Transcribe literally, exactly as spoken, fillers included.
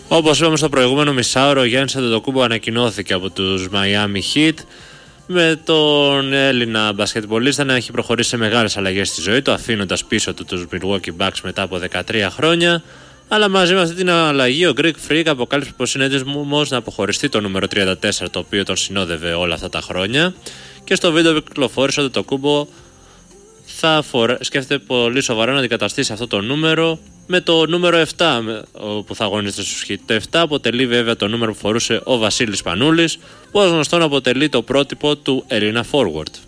Όπως είπαμε στο προηγούμενο μισάωρο, ο Γιάννης Αντετοκούνμπο ανακοινώθηκε από τους Miami Heat, με τον Έλληνα μπασκετμπολίστα να έχει προχωρήσει σε μεγάλες αλλαγές στη ζωή του, αφήνοντας πίσω του τους Milwaukee Bucks μετά από δεκατρία χρόνια. Αλλά μαζί με αυτή την αλλαγή, ο Greek Freak αποκάλυψε πως είναι έτοιμος να αποχωριστεί το νούμερο τριάντα τέσσερα, το οποίο τον συνόδευε όλα αυτά τα χρόνια. Και στο βίντεο που κυκλοφόρησε, ο Αντετοκούνμπο θα φορε... σκέφτεται πολύ σοβαρά να αντικαταστήσει αυτό το νούμερο με το νούμερο επτά που θα αγωνίζεται στους Heat. Το επτά αποτελεί βέβαια το νούμερο που φορούσε ο Βασίλης Πανούλης, που ως γνωστόν αποτελεί το πρότυπο του Έλληνα forward.